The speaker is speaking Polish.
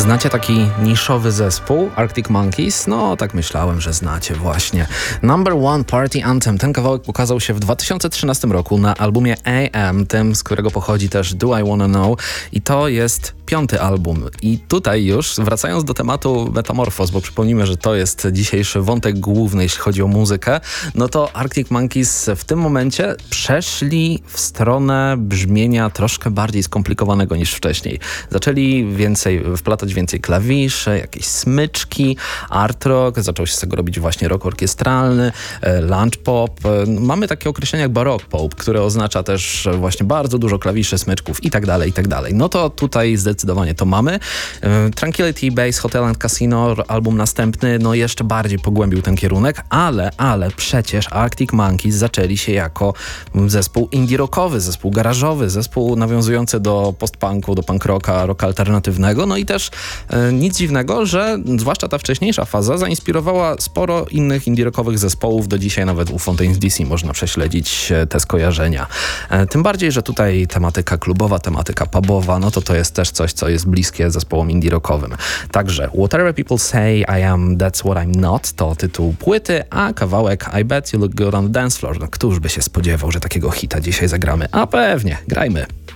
Znacie taki niszowy zespół Arctic Monkeys? No, tak myślałem, że znacie właśnie. Number One Party Anthem. Ten kawałek ukazał się w 2013 roku na albumie AM, tym, z którego pochodzi też Do I Wanna Know. I to jest 5. album. I tutaj już, wracając do tematu Metamorphos, bo przypomnijmy, że to jest dzisiejszy wątek główny, jeśli chodzi o muzykę, no to Arctic Monkeys w tym momencie przeszli w stronę brzmienia troszkę bardziej skomplikowanego niż wcześniej. Zaczęli wplatać więcej klawiszy, jakieś smyczki, art rock, zaczął się z tego robić właśnie rock orkiestralny, lunch pop. Mamy takie określenia jak baroque pop, które oznacza też właśnie bardzo dużo klawiszy, smyczków i tak dalej, i tak dalej. No to tutaj zdecydowanie to mamy. Tranquility Base Hotel and Casino, album następny, no jeszcze bardziej pogłębił ten kierunek, ale przecież Arctic Monkeys zaczęli się jako zespół indie rockowy, zespół garażowy, zespół nawiązujący do post-punku, do punk rocka, rock alternatywnego, no i też nic dziwnego, że zwłaszcza ta wcześniejsza faza zainspirowała sporo innych indie rockowych zespołów. Do dzisiaj nawet u Fontaines DC można prześledzić te skojarzenia. Tym bardziej, że tutaj tematyka klubowa, tematyka pubowa, no to jest też coś, co jest bliskie zespołom indie rockowym. Także Whatever People Say I Am, That's What I'm Not to tytuł płyty, a kawałek I Bet You Look Good on the Dance Floor. No, któż by się spodziewał, że takiego hita dzisiaj zagramy? A pewnie, grajmy.